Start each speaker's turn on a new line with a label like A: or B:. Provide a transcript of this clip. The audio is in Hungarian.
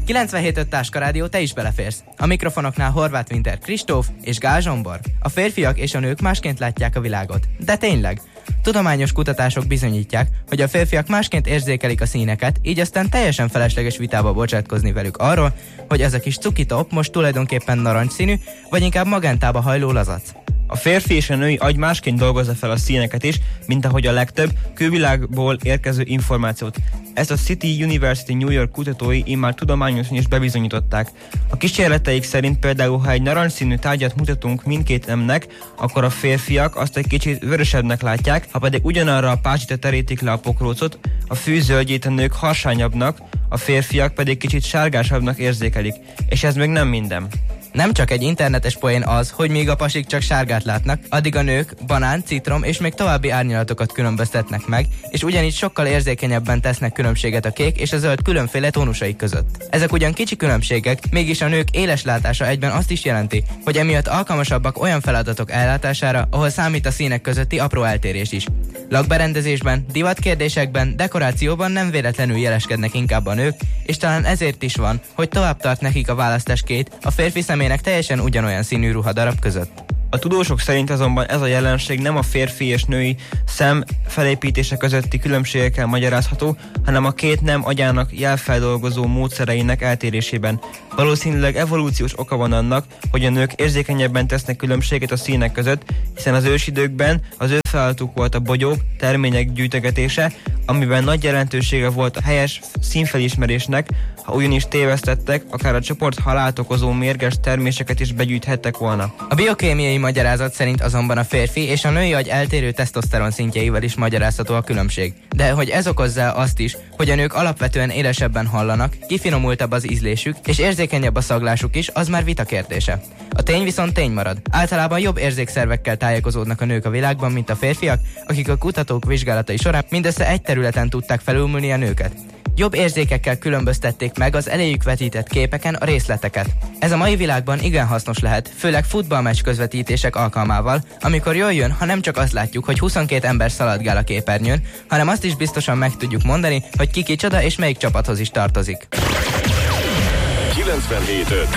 A: 97.5 Táska Rádió, te is beleférsz. A mikrofonoknál Horváth Winter Kristóf és Gál Zsombor. A férfiak és a nők másként látják a világot. De tényleg. Tudományos kutatások bizonyítják, hogy a férfiak másként érzékelik a színeket, így aztán teljesen felesleges vitába bocsátkozni velük arról, hogy ez a kis cukitop most tulajdonképpen narancsszínű, vagy inkább magentába hajló lazac.
B: A férfi és a női agy másként dolgozza fel a színeket is, mint ahogy a legtöbb külvilágból érkező információt. Ezt a City University New York kutatói immár tudományosan is bebizonyították. A kísérleteik szerint például, ha egy narancsszínű tárgyat mutatunk mindkét nemnek, akkor a férfiak azt egy kicsit vörösebbnek látják, ha pedig ugyanarra a pácsitra terítik le a pokrócot, a fű zöldjét a nők harsányabbnak, a férfiak pedig kicsit sárgásabbnak érzékelik. És ez még nem minden.
A: Nem csak egy internetes poén az, hogy míg a pasik csak sárgát látnak, addig a nők banán, citrom és még további árnyalatokat különböztetnek meg, és ugyanígy sokkal érzékenyebben tesznek különbséget a kék és a zöld különféle tónusai között. Ezek ugyan kicsi különbségek, mégis a nők éles látása egyben azt is jelenti, hogy emiatt alkalmasabbak olyan feladatok ellátására, ahol számít a színek közötti apró eltérés is. Lakberendezésben, divatkérdésekben, dekorációban nem véletlenül jeleskednek inkább a nők, és talán ezért is van, hogy tovább tart nekik a választás két, a férfi szemének teljesen ugyanolyan színű ruhadarab között.
B: A tudósok szerint azonban ez a jelenség nem a férfi és női szem felépítése közötti különbségekkel magyarázható, hanem a két nem agyának jelfeldolgozó módszereinek eltérésében. Valószínűleg evolúciós oka van annak, hogy a nők érzékenyebben tesznek különbséget a színek között, hiszen az ősidőkben az ő feladatuk volt a bogyók, termények gyűjtögetése, amiben nagy jelentősége volt a helyes színfelismerésnek, ha ugyanis tévesztettek, akár a csoport halált okozó mérges terméseket is begyűjthettek volna.
A: A biokémiai magyarázat szerint azonban a férfi és a női agy eltérő tesztoszteron szintjeivel is magyarázható a különbség. De hogy ez okozza azt is, hogy a nők alapvetően élesebben hallanak, kifinomultabb az ízlésük és érzékenyebb a szaglásuk is, az már vita kérdése. A tény viszont tény marad. Általában jobb érzékszervekkel tájékozódnak a nők a világban, mint a férfiak, akik a kutatók vizsgálatai során mindössze egy területen tudták felülmúlni a nőket. Jobb érzékekkel különböztették meg az eléjük vetített képeken a részleteket. Ez a mai világban igen hasznos lehet, főleg futballmeccs közvetítések alkalmával, amikor jól jön, ha nem csak azt látjuk, hogy 22 ember szaladgál a képernyőn, hanem azt is biztosan meg tudjuk mondani, hogy ki kicsoda és melyik csapathoz is tartozik.
C: 97.5